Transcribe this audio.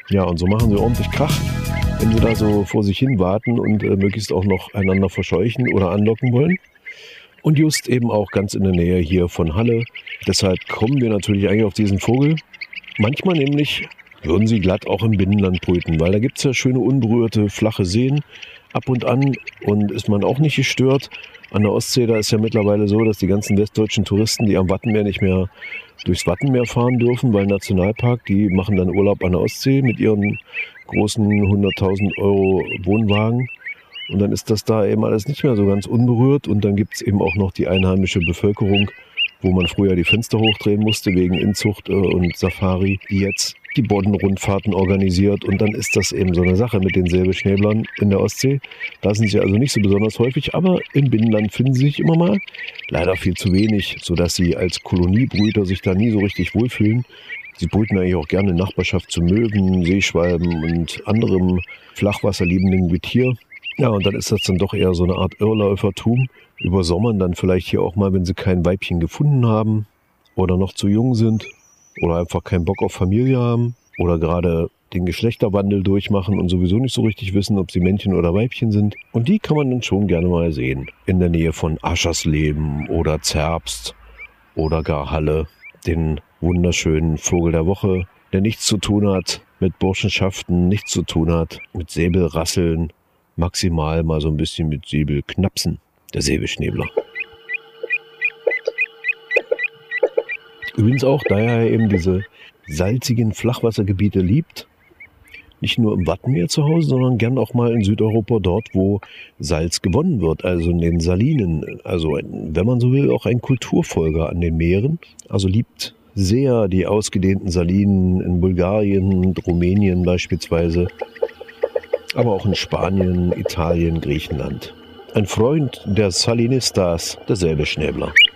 Ja, und so machen sie ordentlich Krach, wenn sie da so vor sich hin warten und möglichst auch noch einander verscheuchen oder anlocken wollen. Und just eben auch ganz in der Nähe hier von Halle. Deshalb kommen wir natürlich eigentlich auf diesen Vogel. Manchmal nämlich würden sie glatt auch im Binnenland brüten, weil da gibt es ja schöne unberührte, flache Seen ab und an und ist man auch nicht gestört. An der Ostsee, da ist ja mittlerweile so, dass die ganzen westdeutschen Touristen, die am Wattenmeer nicht mehr durchs Wattenmeer fahren dürfen, weil Nationalpark, die machen dann Urlaub an der Ostsee mit ihren großen 100.000 Euro Wohnwagen. Und dann ist das da eben alles nicht mehr so ganz unberührt. Und dann gibt es eben auch noch die einheimische Bevölkerung, wo man früher die Fenster hochdrehen musste wegen Inzucht und Safari, die jetzt die Boddenrundfahrten organisiert. Und dann ist das eben so eine Sache mit den Säbelschnäblern in der Ostsee. Da sind sie also nicht so besonders häufig, aber im Binnenland finden sie sich immer mal. Leider viel zu wenig, sodass sie als Koloniebrüter sich da nie so richtig wohlfühlen. Sie brüten eigentlich auch gerne in Nachbarschaft zu Möwen, Seeschwalben und anderem flachwasserliebenden Getier. Ja, und dann ist das dann doch eher so eine Art Irrläufertum. Übersommern dann vielleicht hier auch mal, wenn sie kein Weibchen gefunden haben oder noch zu jung sind oder einfach keinen Bock auf Familie haben oder gerade den Geschlechterwandel durchmachen und sowieso nicht so richtig wissen, ob sie Männchen oder Weibchen sind. Und die kann man dann schon gerne mal sehen. In der Nähe von Aschersleben oder Zerbst oder gar Halle. Den wunderschönen Vogel der Woche, der nichts zu tun hat mit Burschenschaften, nichts zu tun hat mit Säbelrasseln, maximal mal so ein bisschen mit Säbelknapsen, der Säbelschnäbler. Übrigens auch, da er eben diese salzigen Flachwassergebiete liebt, nicht nur im Wattenmeer zu Hause, sondern gern auch mal in Südeuropa dort, wo Salz gewonnen wird, also in den Salinen. Also, wenn man so will, auch ein Kulturfolger an den Meeren. Also liebt sehr die ausgedehnten Salinen in Bulgarien und Rumänien beispielsweise, aber auch in Spanien, Italien, Griechenland. Ein Freund der Salinistas, der Säbelschnäbler.